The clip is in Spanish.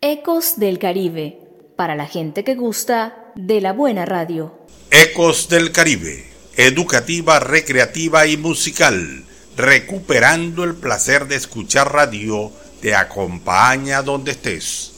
Ecos del Caribe, para la gente que gusta de la buena radio. Ecos del Caribe, educativa, recreativa y musical, recuperando el placer de escuchar radio, te acompaña donde estés.